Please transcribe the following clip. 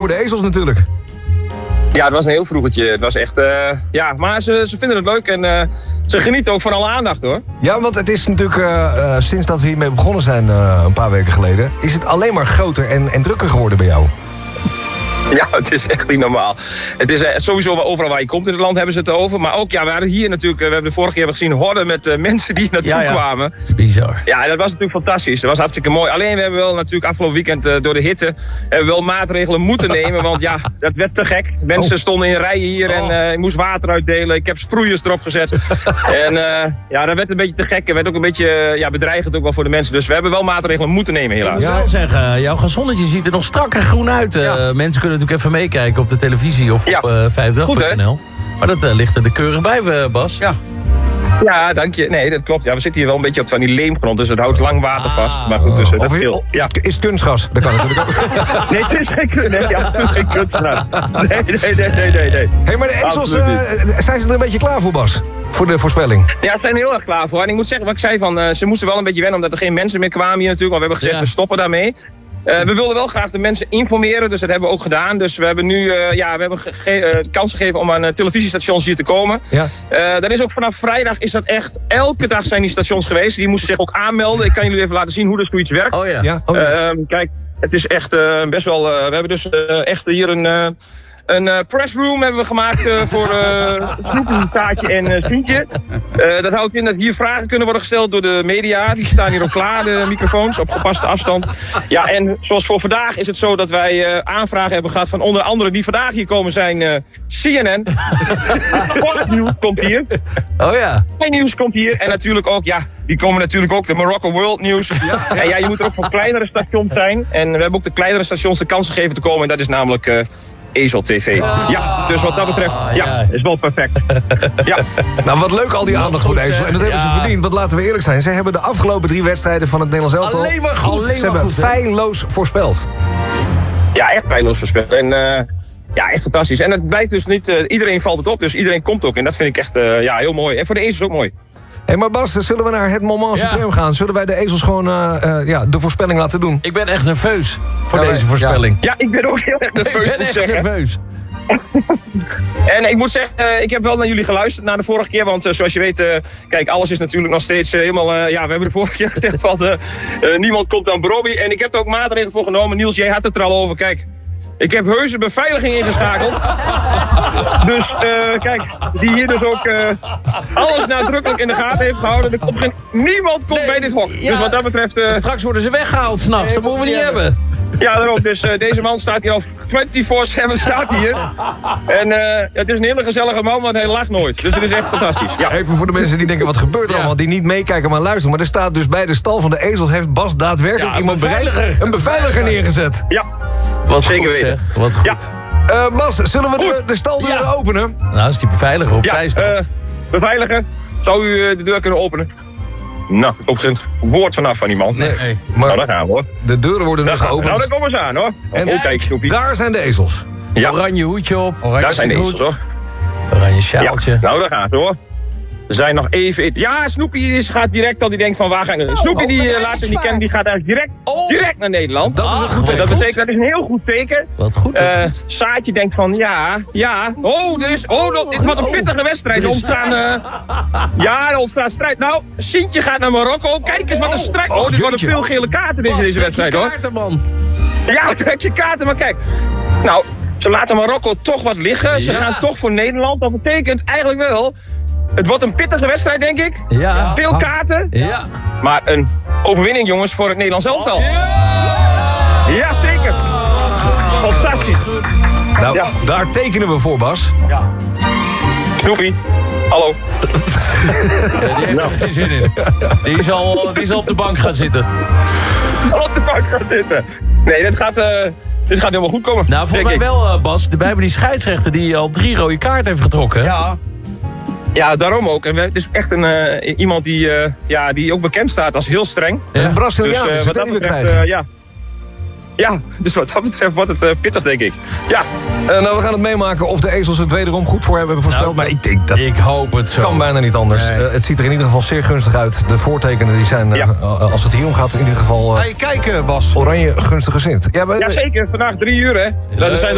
voor de ezels natuurlijk. Ja, het was een heel vroegertje. Het was echt, maar ze vinden het leuk en ze genieten ook van alle aandacht, hoor. Ja, want het is natuurlijk, sinds dat we hiermee begonnen zijn een paar weken geleden, is het alleen maar groter en drukker geworden bij jou. Ja, het is echt niet normaal. Het is sowieso overal waar je komt in het land hebben ze het over. Maar ook, we hadden hier natuurlijk, we hebben de vorige keer gezien horden met mensen die naartoe kwamen. Bizar. Ja, dat was natuurlijk fantastisch. Dat was hartstikke mooi. Alleen we hebben wel natuurlijk afgelopen weekend door de hitte hebben we wel maatregelen moeten nemen. Want ja, dat werd te gek. Mensen stonden in rijen hier en ik moest water uitdelen. Ik heb sproeiers erop gezet. En dat werd een beetje te gek. En werd ook een beetje bedreigend ook wel voor de mensen. Dus we hebben wel maatregelen moeten nemen, helaas. Ik moet wel zeggen, jouw gazonnetje ziet er nog strak en groen uit. Mensen kunnen natuurlijk even meekijken op de televisie of op 538.nl. Maar dat ligt er keurig bij, Bas. Ja, dank je. Nee, dat klopt. Ja, we zitten hier wel een beetje op van die leemgrond, dus het houdt lang water vast. Maar goed, dus dat scheelt. Is het kunstgas? Dat kan natuurlijk ook. Nee, het is geen kunstgas. Nee. Hey, maar de ezels, zijn ze er een beetje klaar voor, Bas? Voor de voorspelling? Ja, ze zijn er heel erg klaar voor. En ik moet zeggen, wat ik zei van, ze moesten wel een beetje wennen, omdat er geen mensen meer kwamen hier natuurlijk. Want we hebben gezegd, we stoppen daarmee. We wilden wel graag de mensen informeren, dus dat hebben we ook gedaan. Dus we hebben nu kans gegeven om aan televisiestations hier te komen. Ja. Dan is ook vanaf vrijdag is dat echt, elke dag zijn die stations geweest. Die moesten zich ook aanmelden. Ik kan jullie even laten zien hoe dat zoiets werkt. Oh ja. Kijk, het is echt best wel, we hebben dus echt hier een pressroom hebben we gemaakt voor Snoepie, Taartje en Sientje. Dat houdt in dat hier vragen kunnen worden gesteld door de media. Die staan hier ook klaar, de microfoons, op gepaste afstand. Ja, en zoals voor vandaag is het zo dat wij aanvragen hebben gehad van onder andere die vandaag hier komen zijn CNN. Fox News komt hier. Oh ja. Sky News komt hier. En natuurlijk ook, die komen natuurlijk ook, de Morocco World News. Ja, je moet er ook voor kleinere stations zijn. En we hebben ook de kleinere stations de kans gegeven te komen. En dat is namelijk Ezel TV. Ja, dus wat dat betreft, is wel perfect. Ja. Nou, wat leuk al die aandacht voor de ezel. En dat hebben ze verdiend, want laten we eerlijk zijn. Ze hebben de afgelopen 3 wedstrijden van het Nederlands elftal alleen maar goed. Ze hebben feilloos voorspeld. Ja, echt feilloos voorspeld. En echt fantastisch. En het blijkt dus niet, iedereen valt het op, dus iedereen komt ook. En dat vind ik echt heel mooi. En voor de ezels ook mooi. Hé, maar Bas, zullen we naar het moment supreme gaan? Zullen wij de ezels gewoon de voorspelling laten doen? Ik ben echt nerveus voor deze voorspelling. Ja, ik ben ook heel erg nerveus, ik ben echt nerveus. En ik moet zeggen, ik heb wel naar jullie geluisterd na de vorige keer. Want zoals je weet, kijk, alles is natuurlijk nog steeds helemaal... we hebben de vorige keer gezegd van niemand komt aan Brobby. En ik heb er ook maatregelen voor genomen. Niels, jij had het er al over. Kijk, ik heb heuse beveiliging ingeschakeld. Dus kijk, die hier dus ook alles nadrukkelijk in de gaten heeft gehouden. Niemand komt bij dit hok. Dus wat dat betreft... Straks worden ze weggehaald s'nachts, dat moeten we niet hebben. Ja, daarom. Dus deze man staat hier al 24/7 staat hier. En het is een hele gezellige man, want hij lacht nooit. Dus het is echt fantastisch. Ja. Even voor de mensen die denken, wat gebeurt er allemaal? Die niet meekijken, maar luisteren. Maar er staat dus bij de stal van de ezels heeft Bas daadwerkelijk iemand een beveiliger neergezet. Ja, wat zeker goed, weten. Wat goed. Ja. Bas, zullen we de staldeuren openen? Nou, als die beveiliger opzij staat. Beveiliger, zou u de deur kunnen openen? Nou, ik heb geen woord vanaf van die man. Nee, maar nou, daar gaan we, hoor. De deuren worden nu geopend. Nou, daar komen ze aan, hoor. En kijk, daar zijn de ezels. Ja. Oranje hoedje op. Daar zijn de ezels, hoor. Oranje sjaaltje. Ja. Nou, daar gaat het, hoor. We zijn nog even... Ja, Snoepie gaat direct al, die denkt van waar gaan we... Snoepie, die laat zich niet kennen, die gaat eigenlijk direct naar Nederland. Dat is een goed teken. Dat betekent, dat is een heel goed teken. Wat goed. Saatje denkt van, dit wordt een pittige wedstrijd. Er ontstaat strijd. Nou, Sientje gaat naar Marokko. Kijk eens wat een strijd. Dit worden veel gele kaarten in deze wedstrijd, hoor. Kaarten, man. Ja, trek je kaarten, maar kijk. Nou, ze laten Marokko toch wat liggen. Ze gaan toch voor Nederland. Dat betekent eigenlijk wel... Het wordt een pittige wedstrijd, denk ik. Ja. Veel kaarten. Ja. Maar een overwinning, jongens, voor het Nederlands elftal. Ja, zeker. Fantastisch. Nou, daar tekenen we voor, Bas. Ja. Snoepie, hallo. Die heeft er geen zin in. Die zal op de bank gaan zitten. Op de bank gaan zitten. Nee, dit gaat helemaal goed komen. Nou, volgens mij wel, Bas. Wij hebben die scheidsrechter die al 3 rode kaarten heeft getrokken. Ja. Ja, daarom ook. En het is echt iemand die ook bekend staat als heel streng. Ja. Een Braziliaan, dus wat dat betreft, dus wat dat betreft wordt het pittig, denk ik. Ja. Nou, we gaan het meemaken of de ezels het wederom goed voor hebben voorspeld. Maar ik denk dat ik hoop het zo. Kan bijna niet anders. Nee. Het ziet er in ieder geval zeer gunstig uit. De voortekenen die zijn, als het hier om gaat, in ieder geval... Kijk, Bas. Oranje gunstig gezind. Ja, zeker. Vandaag 3 uur, hè. Dat zijn